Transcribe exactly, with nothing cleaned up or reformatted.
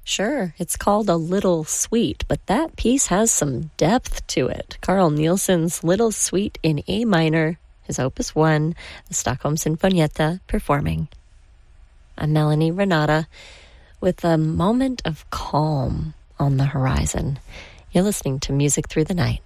Sure, it's called A Little Suite, but that piece has some depth to it. Carl Nielsen's Little Suite in A minor, his Opus one, the Stockholm Sinfonietta, performing. I'm Melanie Renata with a moment of calm on the horizon. You're listening to Music Through the Night.